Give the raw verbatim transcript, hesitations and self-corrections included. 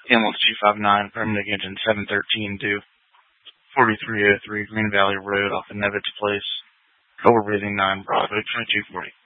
Ambulance two five nine, paramedic engine seven thirteen due forty-three oh three Green Valley Road off of Nevitz Place. Over breathing nine, Bravo twenty-two forty.